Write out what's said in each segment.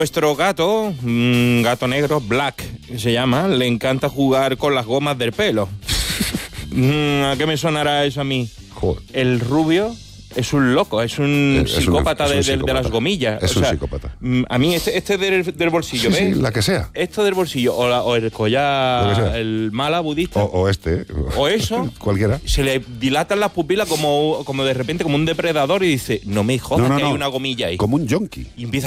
Nuestro gato, un gato negro, Black se llama, le encanta jugar con las gomas del pelo. ¿A qué me sonará eso a mí? Joder. El rubio es un loco, es un psicópata de las gomillas. Es un psicópata. A mí este del bolsillo, Sí, ¿ves? sí, la que sea. Esto del bolsillo, o el collar, el mala budista. O este. O eso. Cualquiera. Se le dilatan las pupilas como de repente, como un depredador, y dice, no me jodas que hay una gomilla ahí. Como un yonki. Y empieza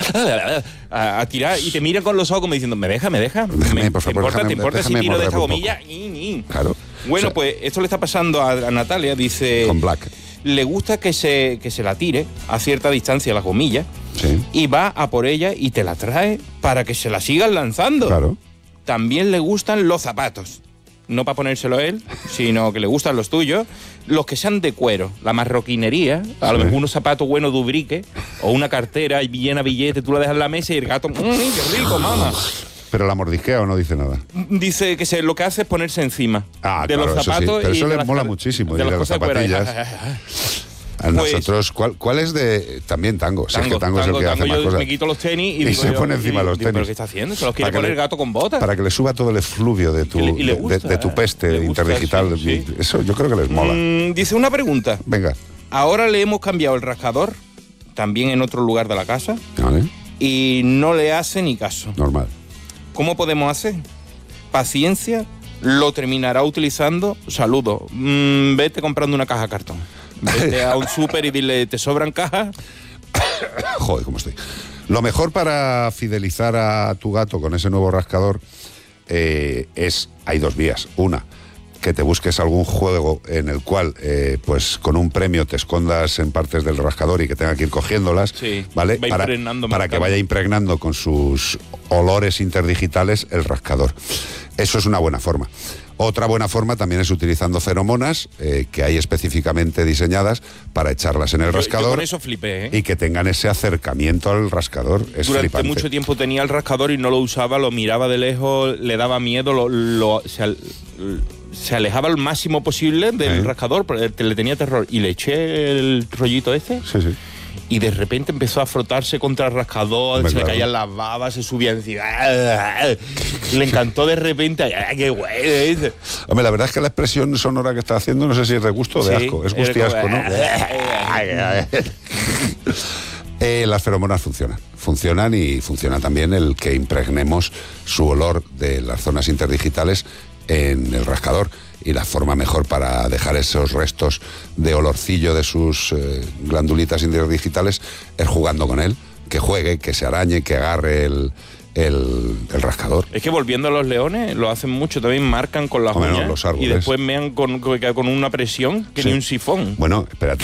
a tirar y te mira con los ojos como diciendo, ¿me deja? Déjame, por favor, ¿Te importa si tiro de esta un gomilla? Claro. Bueno, o sea, pues esto le está pasando a Natalia, dice... Con Black. Le gusta que se la tire a cierta distancia las gomillas, Sí. y va a por ella y te la trae para que se la sigan lanzando. Claro. También le gustan los zapatos. No para ponérselo él, sino que le gustan los tuyos. Los que sean de cuero, la marroquinería, a lo mejor unos zapatos buenos de Ubrique, o una cartera llena de billetes, tú la dejas en la mesa y el gato, ¡qué rico, mamá! Pero la mordisquea o no dice nada. Dice que lo que hace es ponerse encima de claro, los zapatos. Eso sí. Pero eso y les mola muchísimo. De y las de las cosas de cuero. zapatillas. A nosotros, ¿cuál es de...? También tango. Si es que tango es el que hace más yo cosas. me quito los tenis y Y digo se pone encima los tenis. ¿Pero qué está haciendo? ¿Se los quiere poner el gato con botas? Para que le suba todo el efluvio de tu peste interdigital. Sí. Eso yo creo que les mola. Dice una pregunta. Venga. Ahora le hemos cambiado el rascador, también en otro lugar de la casa, Vale. y no le hace ni caso. Normal. ¿Cómo podemos hacer? Paciencia, lo terminará utilizando. Saludo. Vete comprando una caja de cartón. Vete a un súper y dile, ¿te sobran cajas? Joder, cómo estoy. Lo mejor para fidelizar a tu gato con ese nuevo rascador hay dos vías. Una, que te busques algún juego en el cual, pues con un premio te escondas en partes del rascador y que tenga que ir cogiéndolas, Sí, ¿vale? Para que vaya impregnando con sus olores interdigitales el rascador. Eso es una buena forma. Otra buena forma también es utilizando feromonas que hay específicamente diseñadas para echarlas en el rascador. Yo con eso flipé, ¿eh? Y que tengan ese acercamiento al rascador. Es Durante flipante. mucho tiempo tenía el rascador y no lo usaba, lo miraba de lejos, le daba miedo, se alejaba al máximo posible del rascador, le tenía terror. Y le eché el rollito ese. Sí, sí. Y de repente empezó a frotarse contra el rascador, se le caían las babas, se subía encima. Le encantó de repente. ¡Qué güey! Hombre, la verdad es que la expresión sonora que está haciendo, no sé si es de gusto o de asco. Es gustiasco, ¿no? Las feromonas funcionan y funciona también el que impregnemos su olor de las zonas interdigitales en el rascador. Y la forma mejor para dejar esos restos de olorcillo de sus glandulitas interdigitales es jugando con él, que juegue, que se arañe, que agarre el rascador. Es que volviendo a los leones, lo hacen mucho, también marcan con las uñas, los árboles. y después mean con una presión que ni un sifón. Bueno, espérate.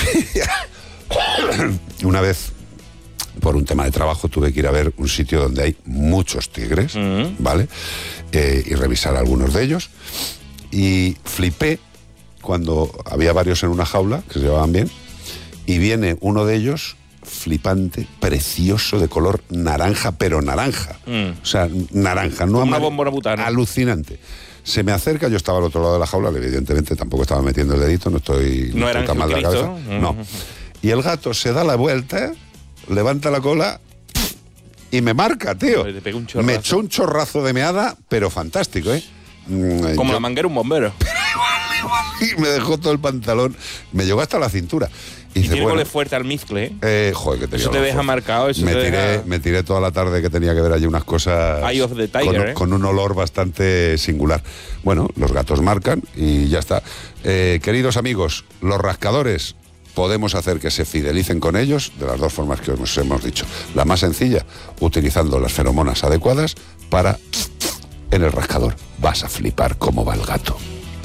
Una vez, por un tema de trabajo, tuve que ir a ver un sitio donde hay muchos tigres, ¿vale? Y revisar algunos de ellos. Y flipé cuando había varios en una jaula que se llevaban bien, y viene uno de ellos flipante, precioso, de color naranja, pero naranja. O sea, naranja, no una bombona butana. Alucinante. Se me acerca, yo estaba al otro lado de la jaula, evidentemente tampoco estaba metiendo el dedito, no estoy tan mal de la cabeza. No. Y el gato se da la vuelta, levanta la cola y me marca, tío. Me echó un chorrazo de meada, pero fantástico, ¿eh? Como la manguera un bombero. Y me dejó todo el pantalón, me llegó hasta la cintura. Y tiene que oler fuerte al mezcle, ¿eh? Joder, que eso te deja marcado. Me tiré toda la tarde que tenía que ver allí unas cosas. Eye of the Tiger, con un olor bastante singular. Bueno, los gatos marcan y ya está. Queridos amigos, los rascadores podemos hacer que se fidelicen con ellos de las dos formas que os hemos dicho. La más sencilla, utilizando las feromonas adecuadas para en el rascador. Vas a flipar cómo va el gato.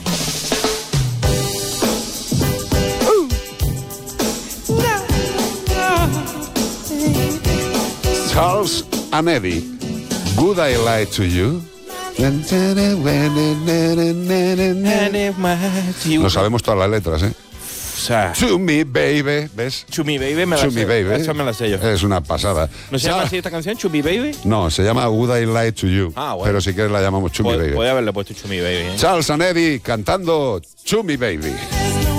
Charles and Eddie, Would I Lie to You? No sabemos todas las letras, ¿eh? O sea, To Me Baby, ¿ves? To Me Baby me la To sé. Me Baby. Esa me la sé yo. Es una pasada. ¿No se llama así esta canción, To Me Baby? No, se llama Would I Lie to You. Ah, bueno. Pero si quieres la llamamos To Me Baby. Voy a haberle puesto To Me Baby, ¿eh? Charles and Eddie cantando To Me Baby.